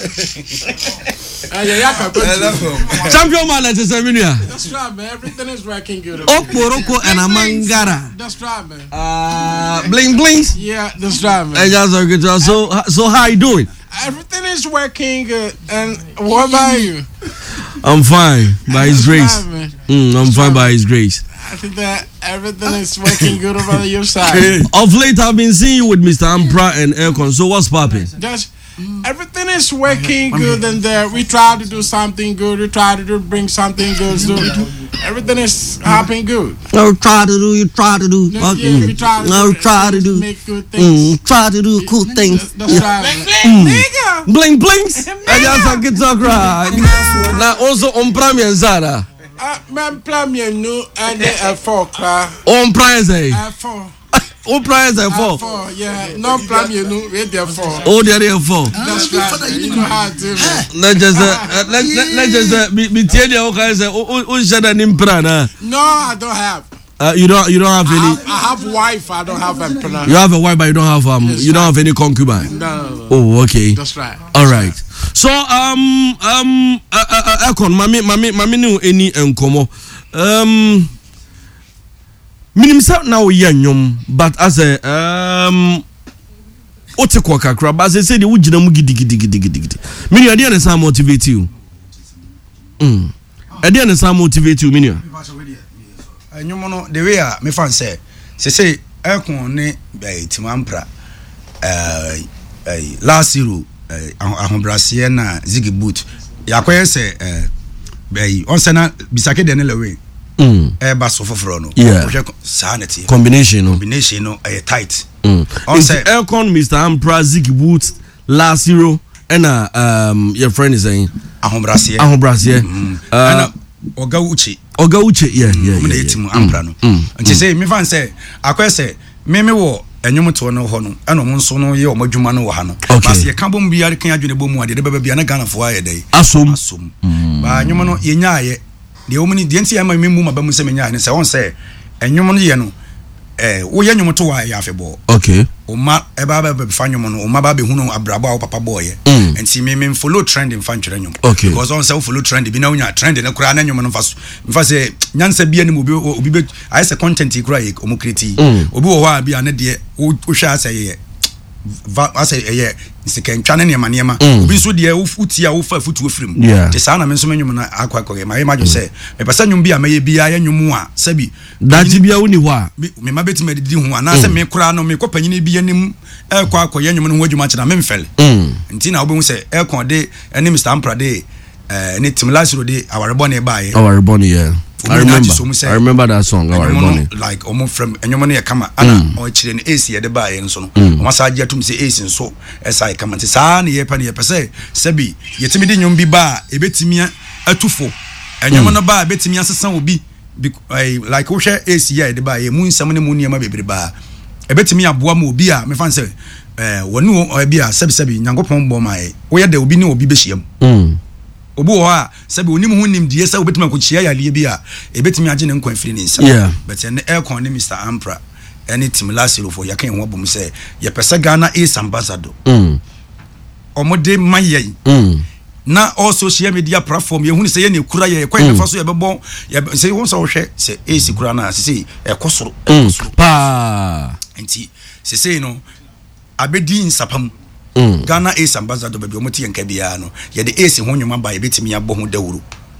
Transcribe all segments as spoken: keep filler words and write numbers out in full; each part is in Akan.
Champion man at Seminia. That's right, man. Everything is working good. Oh, Poroko and Amangara. That's right, man. Uh, bling blings. Yeah, that's right, man. I just okay. So, so how you doing? Everything is working good. And what about you? I'm fine by His grace. Right, mm, I'm fine by His grace. I think that everything is working good over your side. Of late, I've been seeing you with Mister Ampra and Aircon. So what's popping? Just everything is working good, and there we try to do something good. We try to do, bring something good. So everything is happening good. No, try to do. You try to do. Yeah, yeah, we try to no, do, try to do. Make good things. Mm, try to do cool things. That's right. Mm. Nigga. Bling blings. I just get talk right. Now also on Premier Zara. Uh, man, plan me new and a four car. On prize, eh? A four. On prize, eh? Four. Four, yeah. No plan me new. We're there four. Oh, there are four. That's right. You know how to do it. Let's just, uh, let's let's just, uh, be be tell you okay. Say, oh, oh, shut an imprana. No, I don't have. Uh, you don't, you don't have I any. have, I have wife. I don't have a plan. You have a wife, but you don't have um, Yes, you don't right. have any concubine. No, no, no. Oh, okay. That's right. All right. So um um uh uh Ekon, mami mami mami no any enkomo. Um, minim sa na wo yanyom, but as a um ote kwa kakra, but as I say the wo gina mu gidi gidi gidi gidi gidi. Mini ade na sa motivate you. Mm. Ade na sa motivate you mini. Anyom no the way a me fan say say say Ekon ne Tim Ampra eh eh last year ahobrase na Ziggy Boot yakoye say eh eh onsana bisake de ne lewe Mm. Eh, basso for no. Yeah. Sanity. Combination, no. Combination, no. Eh, tight. Mm. On It's say Aircon, Mister Ampra, Ziggy Boots, last zero, and uh, um, your friend is saying, Ahombrasier. Ahombrasier. Uh, Oga Uchi. Oga Uchi, yeah, yeah. I'm yeah, the yeah. Ampra no. And she say, me fan say, I say, me me wo. Enyum to no ho no eno mo nso no ye o madwuma no wo ha no ba se ka bom biya kan adwene bom ade de baba biya na Ghana fo aye dai asom asom ba enyum no ye nyaaye de o muni de ntia ma memu ma ba mu se me nyaaye ne se won se enyum no ye no eh wo ye enyum to wa ya afebo okay o ma e ba ba be fa enyum no o ma ba be hu no abrabo a papa boy and see me me follow trend in fan twere enyum because on say follow trend bi na unya trend ne kura na enyum no fa mfa se nyansa bia ne mu obi be I say content kura ye o mu create obi wo ha bia ne de wo hwa say ye va say ye sika ntwane ne ma ne ma obi so de utia wo fa futu ofrim te sa na me so enyum na akwa akwa ma ye ma jo say me pesa enyum bia ma ye bia ye enyum a sabi daji bia woni ho a me ma beti me didi ho ana say me kura no me kopanyine bia nim e kwa akwa ye enyum no ho adwuma kina me mfele nti na obi hu say e kon de ene Mister Ampra de eh ne Tim Lasiro de awarebon e ba ye awarebon yeah I remember. I remember that song. Like almost from anyone here come ana or children A C at the bar and so on. Massage to say A C and so as I come and say, San, ye penny per se, Sebi, yet me didn't be bar, a bit me a two four. And you want to buy a bit me as a son will be like Osha A C at the bar, a moon, some moon, my baby bar. A bit me a boamu beer, me fancy. One no or beer, Seb Sebi, Yangopon Bomai, where there will be no bibishim. Obo ha sabi onim hu nim die sa obetima ko chia ya lie bia ebetimi age ne nkwanfiri ne nsa yeah but en Aircon ne Mister Ampra any Tim Lasiro for yakan ho bom say ye pesa Ghana is ambassador mm omode maye mm na all social media platform ye hu say ye ne kura ye kwan ne fa so ye bebo ye say won so hwe say AC kura na say e kosoro e kosoro pa enti say say no abedi nsapam Mm. Ghana Ace ambassador baby omoti yanka bia no ye de Ace ho nwuma ba ye betimi abo ho dawuru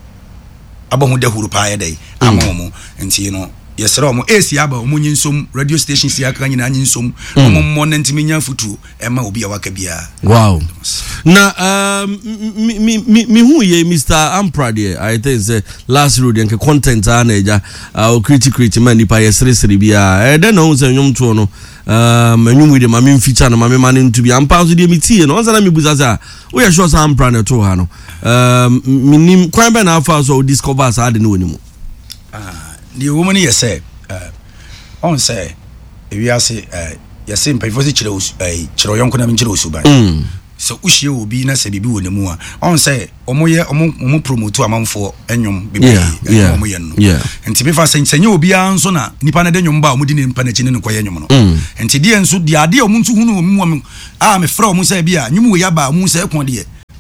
abo ho dawuru pa ye dai amomo enti no ye sere omo Ace aba omo nyinsom radio station si aka nyina nyinsom omo mo na ntimi nya futu e ma obi awaka bia wow na um mi mi mi hu ye Mister Ampra there I think say last road yanka content ana eja o critic critic man ni pa ye sere sere bia e den no say nyom to no um enyum we de ma me feature na ma me man to be ampa so de mi tie no onza na me buza say we are sure some Ampra na to ha no um minim kwan be na afa so discover sa de no onimu ah the woman you say uh on say if you say uh you say pay for the chiro eh chiro yonko na me chiro suban so uhie obi na se bibi wonimu a on say omoye omo omo promote amanfo enyum bibi omo ye no enti be fa senye obi anso na nipa na de nyum ba omo di nipa na chine ne koye nyum no enti de enso de ade omo ntu hunu omo a me fra omo say bia nyum we ya ba omo say kon de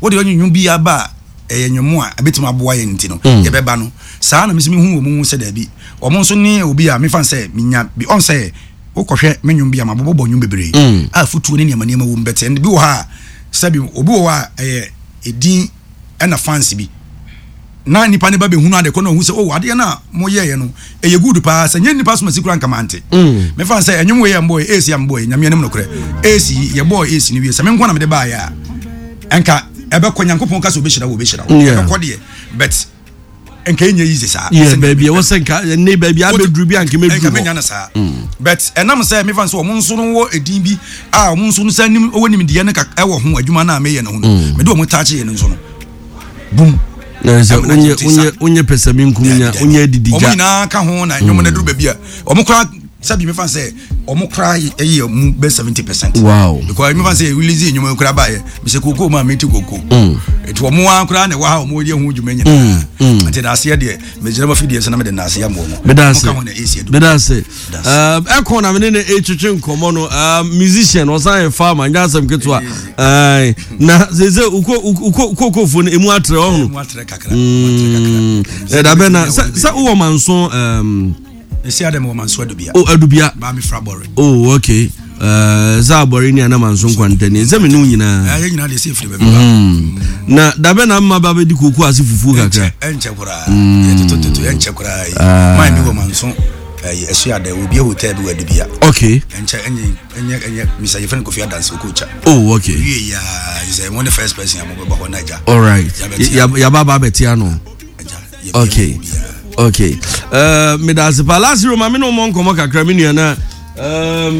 what do you be aba e nwomo a abetima aboa ye nti no ye beba no saa na mesimi hu wo mu se da bi o mo nso ne obi a me fan say minya bi on say wokohwe menwum bi ama bobo nwum bebre a futuo ne ne ma ne ma wo mbete and bi wo ha sabi obi wo ha eh edin na fancy bi na nipa ne ba be hunu ade ko no hu se oh ade na mo ye ye no e ye good pa sa nye nipa so masikura nka mante me fan say enwum we ye mboy esi am boy nyame nem no kure esi ye boy esi ni wi se me nko na me de ba ya enka ebe ko nyankopon ka so be hira wo be hira wo ko de but enka enye yize sa yeah baby wo se nka ne baby abedru bi anka medru enka menya na sa but enam say me fan so mo nso no wo edin bi a mo nso no sa nim wo nim de ye ne ka ewo ho adwuma na me ye no ho me do mo taache ye no nso no boom na so unye unye unye pesami nkumnya unye didija omo ina ka ho na nyomo na duru baby a omo kra sabi me fan say omo kra ye mu be seventy percent wow because me fan say release nyomo kra ba ye me se koko ma me ti koko it wo mo an kra na wa omo ye hu dwuma nyina ante na ase de me jira ma fidie se na me de na ase ya mo me da se me da se um ekon na me ne etwetwe nkomo no um musician o san farmer nya asem ketwa ai na zeze uko uko koko fo emu atre ho emu atre kakra emu atre kakra e da be na sa wo manso um esi adam wo manso adubia oh adubia ba me fra bore oh okay uh za bore ni ana manso kwantani ze me nu nyina ya nyina de se firi be na da be na mma ba be di koku ase fufu kakra enche kura ya to to to enche kura mai mi wo manso eh esi adam obi hotel bi wadubia okay enche enye enye enye misa ye friend Kofi Adams okocha oh okay yeah is a one the first person am go ba naija all right ya ya baba betia no okay okay uh me da se palace room me no mo nkomo kakra me nua na um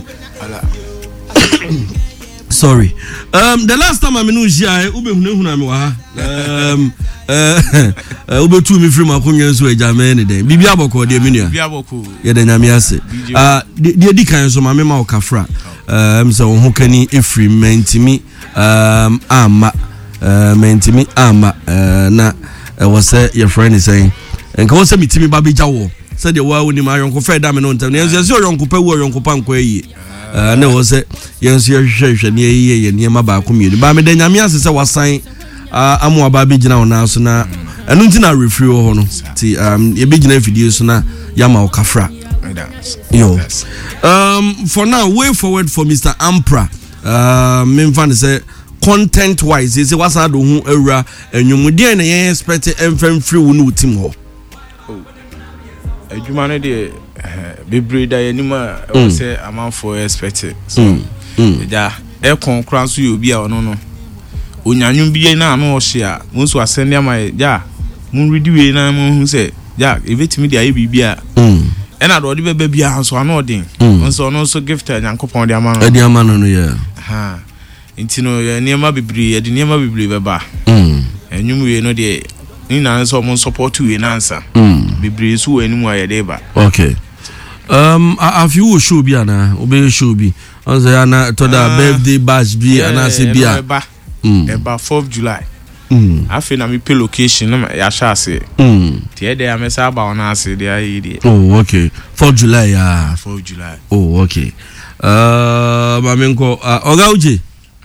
sorry um the last time I me no jia ube hunahuna me wa um uh ube tu me free makonwa so eja me ne den bibia boko de me nua bibia boko ye da nyame ase ah de di kan so ma me ma okafra um so ho kani efri mentimi um ama uh mentimi ama na was say your friend is saying enka wo se mitimi ba beja wo se de wa woni ma yonko fe da me no ntam ne enso se yonko pa wo yonko pa nko yi eh na wo se yenso ye hwehwe ne yi ye ne ma ba ko mi ba me da nyame ase se wasan amu aba begina wona so na enu nti na refree ho no ti um ye begina video so na yama okafra yo um for now way forward for Mister Ampra uh me mfa say content wise is it was do hu awura enwumudie na yen expect emfam free wo no team ho oh adwuma no de bebre da yanima o say amanfo expect so ja e kon kran so yobi a ono no onyanwum bi na no o hia mo so asende ama ja mo ready we na mo hu say ja ebetimi de aye bibia e na do de beba bia so ano odin nso no so gift nyankopon de ama no e de ama no no yeah ha intino ya niema bibiri ya di niema bibiri beba mm enwum we no de ni na nso mo support we na ansa bibiri so we nimu ayede ba okay um a few show bi ana obe show bi onse ana to da birthday bash bi ana se bi a mm eba fourth of July mm afi na mi pe location na ya sha ase mm tie de amesa aba ona ase de ayi de oh okay fourth of July ya fourth of July oh okay uh mamenko uh, oga uje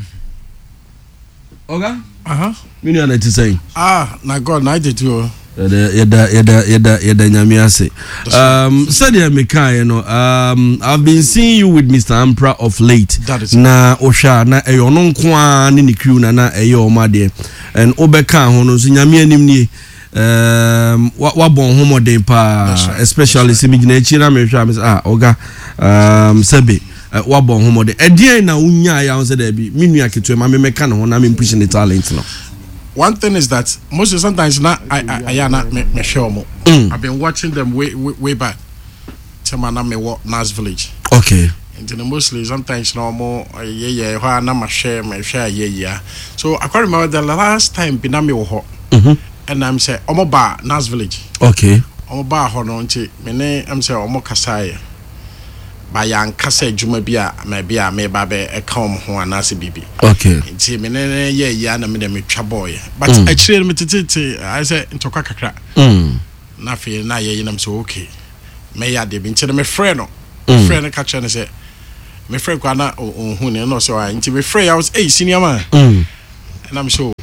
Oga? Aha. Mini ana ti say. Ah, na God na did you. Yeda yeda yeda yeda nyame ase. Um said ya mekai no um I've been seeing you with Mister Ampra of late. Na ohwa na eyo no nko a ne ne crew na na eyo omade. And obeka ho no so nyame anim nie. Um wa bon ho modern pa especially se migina echi na me hwa me ah oga um sebe wabon homo de edie na unya ya on say there be minua ketu ma me meka no na me pushing the talent no. One thing is that most sometimes na I I I na me share mo. I've been watching them way way, way back. Chama na me what Nas Village. Okay. And then mostly sometimes no more yeah yeah ho na ma share me share yeah yeah. So I can remember the last time bi na me wo ho. Mhm. And I'm say omo ba Nas Village. Okay. Omo ba ho no nti me ne am say omo kasai. Ba yan kasa adwuma bi a ma bi a me ba be e ka om ho anase bibi okay nti me ne ye ya na me de me twa boy but actually me tete I say ntokwa kakra mm na fe na ye nam so okay me ya de bi nti me friend no friend ka cha ne say me friend kwa na hu ne no so nti me friend I was eh senior man mm and I'm so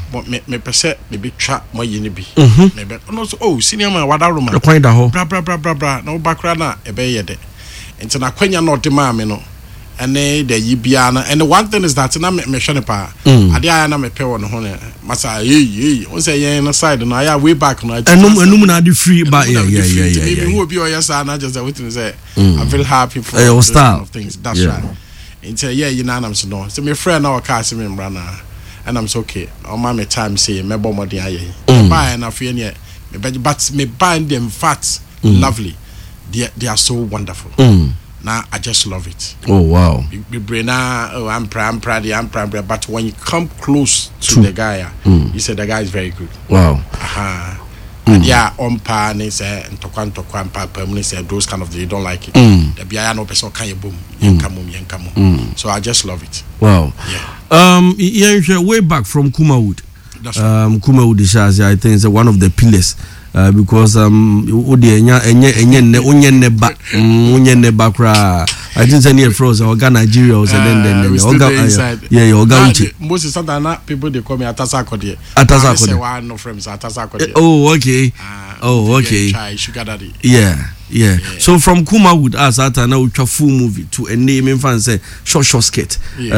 me me pese me be twa mo yi ne bi Mhm. me be no so oh senior man wada roma The point da ho. bra bra bra bra bra no bakra na e be ye de enti na kwanya na ode ma me no ene de yi bia na and one thing is that na me me hwe ne pa Mm. ade aya na me pe won ho ne masa hey hey on say yen na side na ya way back na Enum enum na di free ba yeah yeah yeah yeah. maybe yeah. who be your son na just waiting say Mm. I feel happy for Eh, your those style. kind of things that's Yeah. right enti yeah you know I'm so no so my friend na waka say me mbra na and I'm so okay on my time say me bo modern aye buy na fe ne me but me buy them fat lovely they they are so wonderful Mm. now I just love it. Oh wow. Be brain oh I'm proud, I'm proud, I'm proud, but when you come close to True. the guy, Mm. you say the guy is very good. Wow. Uh-huh. And yeah, on pa ne say ntokwan ntokwan pa pa mu say those kind of they don't like it. Mm. The bia no person can you boom, yenka mum, yenka mum. Mm. So I just love it. Wow. Yeah. Um yeah, way back from Kumawood. That's right. Um Kumawood Shazi, I think is one of the pillars. Uh, because um odi enya enye enye ne onye ne ba onye ne ba kra I think say near froze oga Nigeria or say then then oga yeah yeah oga uche most of the people they call me Atasa Akode. Atasa Say Akode. one no friends Atasa Akode. Oh okay. Ah, Oh okay. Chai sugar daddy. Yeah, yeah. So from Kumawood as at now we full movie to a name in fan say short short skit.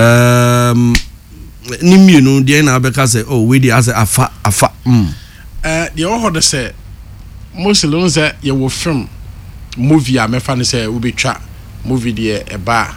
Um nim you know the na abeka say oh we dey as afa afa. Mm. Uh the all say most alone say you will film movie a me fan say we be twa movie there e ba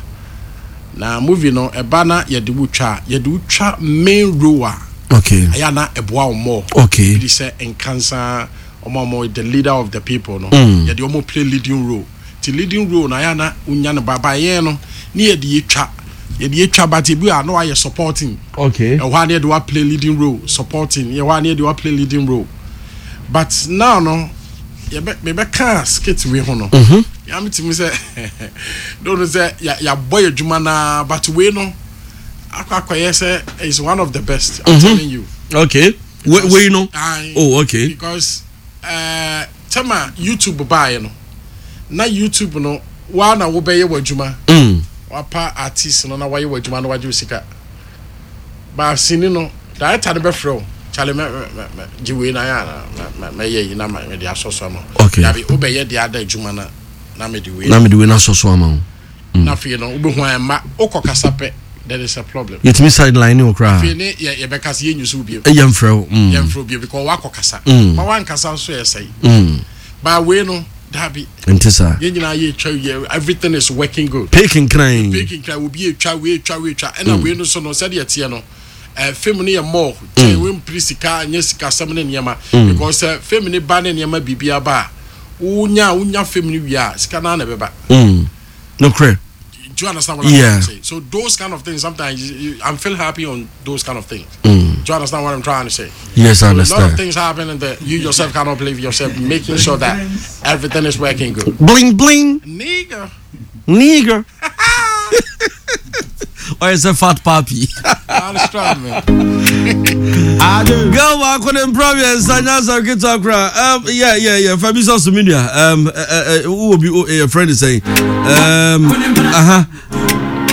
na movie no e ba na ye de wutwa ye de wutwa main role. Okay. Aya na eboa omo. Okay. It say in cancer omo omo the leader of the people no. Mm. Ye de omo play leading role. The leading role na aya na unya no baba ye no ni ye de yetwa ye de yetwa but e bi a no aye supporting. Okay. E wa na de wa play leading role supporting. Ye wa na de wa play leading role. But now no ye be me be can skit we ho no. Mhm. Ya me timi say don't say ya ya boy adwuma na but we no akwa akwa say is one of the best. I'm Mhm. telling you. Okay. Wait, wait, no. I, Oh, okay. Because uh tema YouTube buy no. Na YouTube no wa na wo be ye wadwuma. Mm. Wa pa artist no na wa ye wadwuma no wa je sika. Ba sini no director no be fro. Chale me me jiwe na ya na me ye na me de asoso no. Okay. Ya bi wo be ye de ada adwuma na na me de we. Na me de we na so so ama. Na fe no wo be ho ma okokasa pe there is a problem. Yet me sideline o kra. Fe ne ye ye be kasa ye nyusu bi. E yam frɛ. Mm. Ye mfro bi because wa kokasa. Mm. Ma wan kasa so ye say. Mm. Ba we no dabi. Entisa. Ye nyina ye twa ye everything is working good. Peking crane. Baking cry will be a twa we twa we twa and we no so no said ye tie no. Eh femini ye more. Che we prisika nya sika sam ne nyama because eh femini ba ne nyama bibia ba. Unya unya femini wi a sika na na beba. Mm. No cray. Do you understand what Yeah. I'm saying? So those kind of things sometimes you, you, I'm feel happy on those kind of things. Mm. Do you understand what I'm trying to say? Yes, I So a lot of understand. things happen and that you yourself cannot believe yourself, making sure that everything is working good. Bling bling. Nigga. Nigger. Or it's a fat puppy. I'm strong, man. I do. Go back on them problems. I know some kids talk Um, yeah, yeah, yeah. For me, social media. Um, uh, uh, who will be uh, your friend is saying. Um, uh huh.